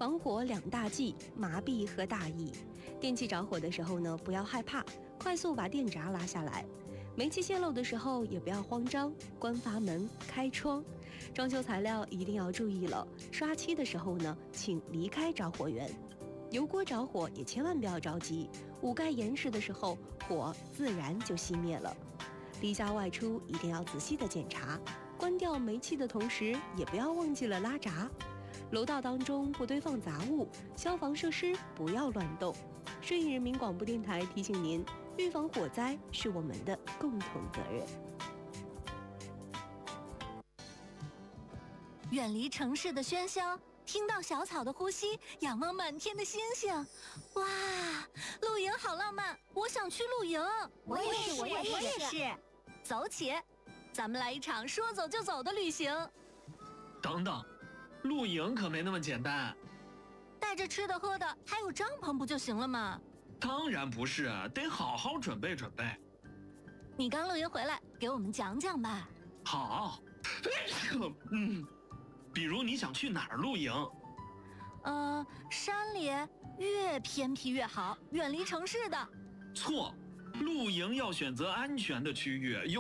防火2大忌：麻痹和大意。电器着火的时候呢，不要害怕，快速把电闸拉下来。煤气泄漏的时候也不要慌张，关阀门、开窗。装修材料一定要注意了，刷漆的时候呢，请离开着火源。油锅着火也千万不要着急，捂盖严实的时候，火自然就熄灭了。离家外出一定要仔细的检查，关掉煤气的同时，也不要忘记了拉闸。楼道当中不堆放杂物，消防设施不要乱动。顺义人民广播电台提醒您，预防火灾是我们的共同责任。 远离城市的喧嚣，听到小草的呼吸，仰望满天的星星。哇，露营好浪漫，我想去露营。 我也是。 走起，咱们来一场说走就走的旅行。 等等，露营可没那么简单。 带着吃的喝的，还有帐篷不就行了吗？ 当然不是，得好好准备准备。 你刚露营回来，给我们讲讲吧。 好，比如你想去哪儿露营？ 山里，越偏僻越好，远离城市的。 错，露营要选择安全的区域。